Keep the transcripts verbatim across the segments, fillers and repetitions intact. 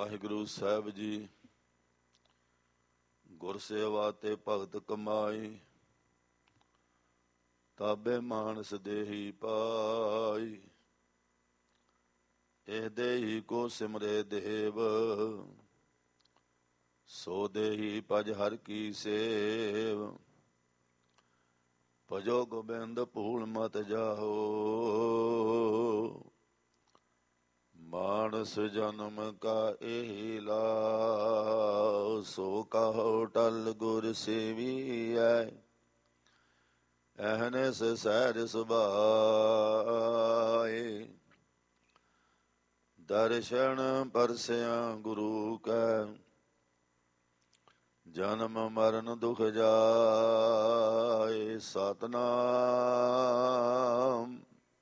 ਵਾਹਿਗੁਰੂ ਸਾਹਿਬ ਜੀ। ਗੁਰ ਸੇਵਾ ਤੇ ਭਗਤ ਕਮਾਈ, ਤਾਬੇ ਮਾਨਸ ਦੇਹੀ ਪਾਈ। ਇਹ ਦੇਹੀ ਕੋ ਸਿਮਰੇ ਦੇਵ, ਸੋ ਦੇਹੀ ਭਜ ਹਰ ਕੀ ਸੇਵ। ਭਜੋ ਗੋਬਿੰਦ ਭੂਲ ਮਤ ਜਾਹੋ, ਮਾਨਸ ਜਨਮ ਕਾ ਇਹੀ ਲਾ। ਸੋ ਕਹੋ ਟਲ ਗੁਰ ਸੇਵੀਐ, ਅਹਨਿਸ ਸਹਿਜ ਸੁਭਾਏ। ਦਰਸ਼ਨ ਪਰਸਿਆ ਗੁਰੂ ਕੈ, ਜਨਮ ਮਰਨ ਦੁਖ ਜਾਏ। ਸਤਿਨਾਮ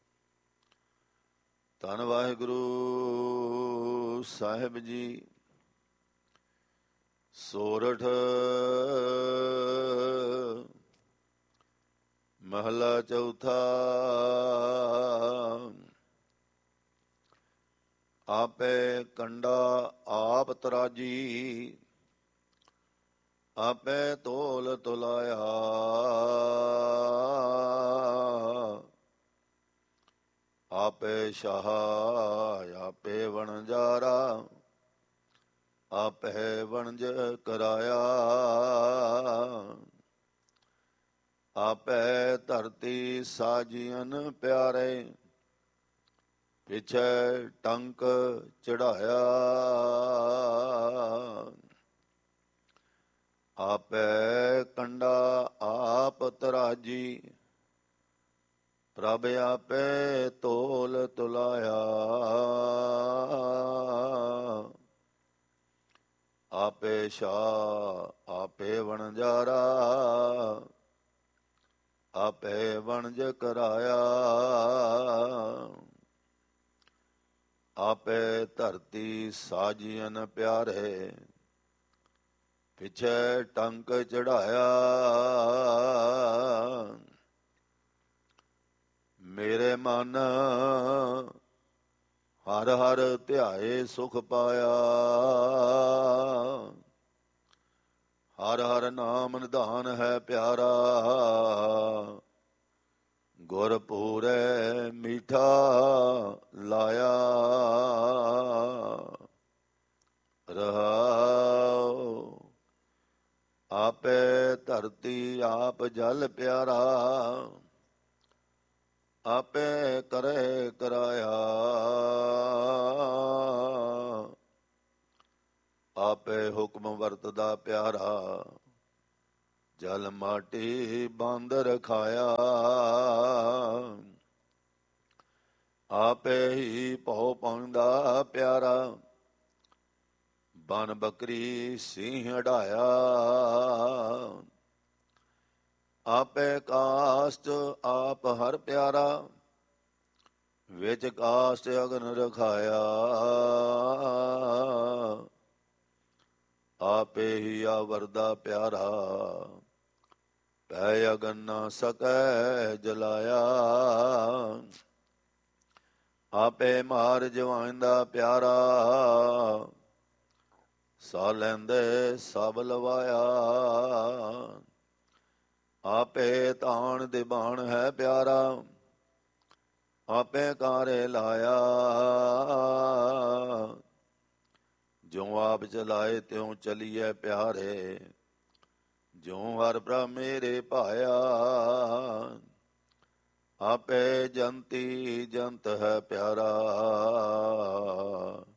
ਧੰਨ ਵਾਹਿਗੁਰੂ ਸਾਹਿਬ ਜੀ। ਸੋਰਠ ਮਹਲਾ ਚੌਥਾ। ਆਪੇ ਕੰਡਾ ਆਪ ਤਰਾਜੀ, ਆਪੇ ਤੋਲ ਤੁਲਾਇਆ। ਆਪੇ ਸ਼ਾਹ ਆਪੇ ਵਣਜਾਰਾ, ਆਪੇ ਵਣਜ ਕਰਾਇਆ। ਆਪੇ ਧਰਤੀ ਸਾਜੀਅਨ ਪਿਆਰੇ, ਪਿਛੇ ਟੰਕ ਚੜਾਇਆ। ਆਪੇ ਕੰਡਾ ਆਪ ਤਰਾਜੀ, ਪ੍ਰਭ ਆਪੇ ਤੋਲ ਤੁਲਾਇਆ। ਆਪੇ ਸ਼ਾਹ ਆਪੇ ਵਣਜਾਰਾ, ਆਪੇ ਵਣਜ ਕਰਾਇਆ। ਆਪੇ ਧਰਤੀ ਸਾਜੀਅਨ ਪਿਆਰੇ, ਪਿਛੇ ਟੰਕ ਚੜਾਇਆ। ਮੇਰੇ ਮਨ ਹਰ ਹਰ ਧਿਆਏ ਸੁਖ ਪਾਇਆ। ਹਰ ਹਰ ਨਾਮ ਨਿਧਾਨ ਹੈ ਪਿਆਰਾ, ਗੁਰ ਪੂਰੇ ਮੀਠਾ ਲਾਇਆ। ਰਹਾਉ ਆਪੇ ਧਰਤੀ ਆਪ ਜਲ ਪਿਆਰਾ, ਆਪੇ ਕਰੇ ਕਰਾਇਆ। ਆਪੇ ਹੁਕਮ ਵਰਤਦਾ ਪਿਆਰਾ, ਜਲ ਮਾਟੀ ਬੰਦ ਰਖਾਇਆ। ਆਪੇ ਹੀ ਭਉ ਪਾਉਂਦਾ ਪਿਆਰਾ, ਬਨ ਬੱਕਰੀ ਸਿੰਹ ਢਾਇਆ। ਆਪੇ ਕਾਸ਼ਟ ਆਪ ਹਰ ਪਿਆਰਾ, ਵਿੱਚ ਕਾਸ਼ਟ ਅਗਨ ਰਖਾਇਆ। ਆਪੇ ਹੀ ਆਵਰਦਾ ਪਿਆਰਾ, ਪੈ ਅਗਨ ਨਾ ਸਕੈ ਜਲਾਇਆ। ਆਪੇ ਮਾਰ ਜਵਾਂਦਾ ਪਿਆਰਾ, ਸਾ ਲੈਂਦੇ ਸਭ ਲਵਾਇਆ। ਆਪੇ ਤਾਣ ਦੇ ਬਾਣ ਹੈ ਪਿਆਰਾ, ਆਪੇ ਕਾਰੇ ਲਾਇਆ। ਜਿਉ ਆਪ ਚਲਾਏ ਤਿਉ ਚਲੀਏ ਪਿਆਰੇ, ਜਿਉ ਹਰ ਪ੍ਰਭ ਮੇਰੇ ਭਾਇਆ। ਆਪੇ ਜੰਤੀ ਜੰਤ ਹੈ ਪਿਆਰਾ,